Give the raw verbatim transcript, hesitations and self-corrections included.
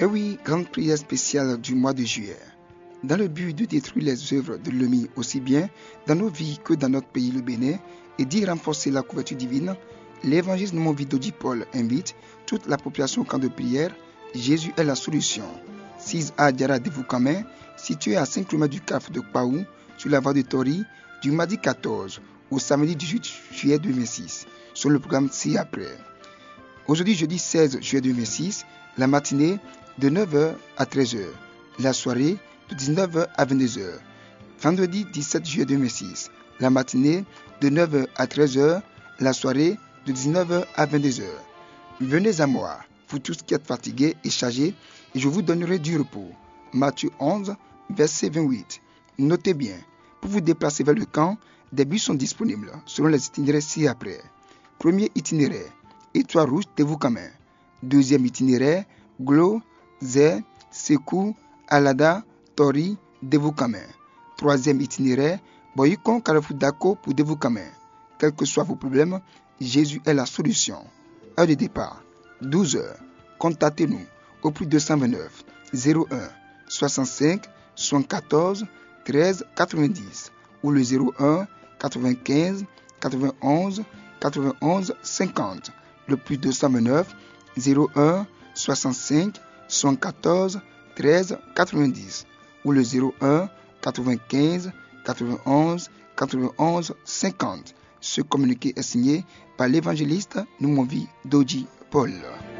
Et oui, grande prière spéciale du mois de juillet. Dans le but de détruire les œuvres de l'ennemi aussi bien dans nos vies que dans notre pays, le Bénin, et d'y renforcer la couverture divine, l'évangile de mon vidéo Paul invite toute la population au camp de prière. Jésus est la solution. six A Diara de Voukamen, situé à cinq kilomètres du C A F de Kwaou, sur la voie de Tori, du mardi quatorze au samedi dix-huit juillet deux mille vingt-six, sur le programme ci-après. Aujourd'hui, jeudi seize juillet deux mille vingt-six, la matinée de neuf heures à treize heures, la soirée de dix-neuf heures à vingt-deux heures. Vendredi dix-sept juillet deux mille vingt-six, la matinée de neuf heures à treize heures, la soirée de dix-neuf heures à vingt-deux heures. Venez à moi, vous tous qui êtes fatigués et chargés, et je vous donnerai du repos. Matthieu onze, verset vingt-huit. Notez bien, pour vous déplacer vers le camp, des bus sont disponibles selon les itinéraires ci-après. Premier itinéraire, Étoile Rouge de Voukamen. Deuxième itinéraire, Glo, Zé, Sekou, Alada, Tori, de Voukamen. Troisième itinéraire, Boyikon Carrefour Dako pour de Voukamen. Quels que soient vos problèmes, Jésus est la solution. Heure de départ, douze heures. Contactez-nous au plus deux cent vingt-neuf zéro un soixante-cinq soixante-quatorze treize quatre-vingt-dix ou le zéro un quatre-vingt-quinze quatre-vingt-onze quatre-vingt-onze cinquante. Le plus deux cent vingt-neuf zéro un soixante-cinq soixante-quatorze treize quatre-vingt-dix ou le zéro un quatre-vingt-quinze quatre-vingt-onze quatre-vingt-onze cinquante. Ce communiqué est signé par l'évangéliste Noumonvi Doji Paul.